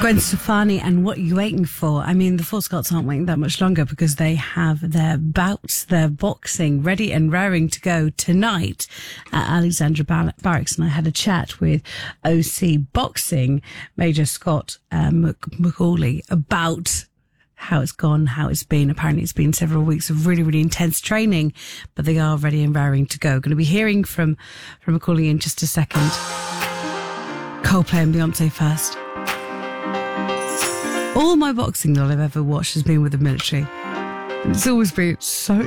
Gwen Stefani and What You Waiting For? I mean, the Four Scots aren't waiting that much longer because they have their bouts, their boxing ready and raring to go tonight at Alexandra Barracks. And I had a chat with OC Boxing, Major Scott McAuley, about how it's gone, how it's been. Apparently it's been several weeks of really, really intense training, but they are ready and raring to go. Going to be hearing from McAuley in just a second. Coldplay and Beyonce first. All my boxing that I've ever watched has been with the military. It's always been so